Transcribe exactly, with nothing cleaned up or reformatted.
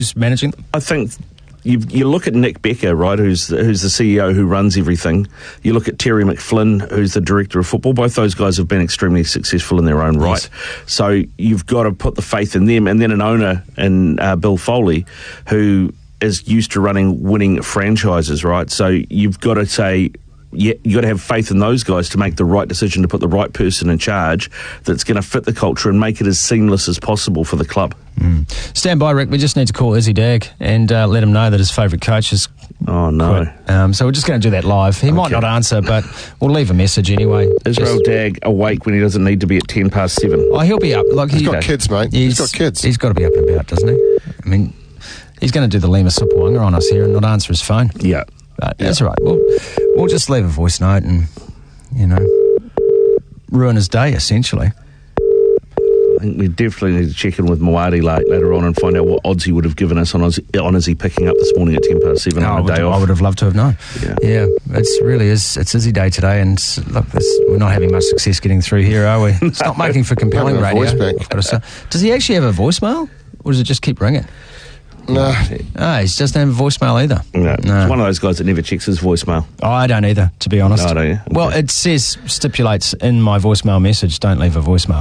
who's managing them? I think you you look at Nick Becker, right, who's the, who's the C E O who runs everything. You look at Terry McFlynn, who's the director of football. Both those guys have been extremely successful in their own right. Yes. So you've got to put the faith in them. And then an owner in uh, Bill Foley, who is used to running winning franchises, right? So you've got to say, yeah, you got to have faith in those guys to make the right decision, to put the right person in charge that's going to fit the culture and make it as seamless as possible for the club. Mm. Stand by, Rick. We just need to call Izzy Dag and uh, let him know that his favourite coach is. Oh no! Um, so we're just going to do that live. He okay. might not answer, but we'll leave a message anyway. Israel just... Dag awake when he doesn't need to be at ten past seven. Oh, he'll be up. Like he's he, got kids, mate. He's, he's got kids. He's got to be up and about, doesn't he? I mean, he's going to do the Lima Supawanga on us here and not answer his phone. Yeah. But yeah. That's all right. We'll, we'll just leave a voice note and, you know, ruin his day, essentially. I think we definitely need to check in with Moati late, later on and find out what odds he would have given us on, on Izzy picking up this morning at ten past seven no, on a would, day off. I would have loved to have known. Yeah, yeah it's really is. It's Izzy Day today, and look, we're not having much success getting through here, are we? It's not making for compelling radio. Does he actually have a voicemail, or does it just keep ringing? No. No, he doesn't have a voicemail either. No. no. He's one of those guys that never checks his voicemail. Oh, I don't either, to be honest. No, don't you? Okay. Well, it says, stipulates in my voicemail message, don't leave a voicemail.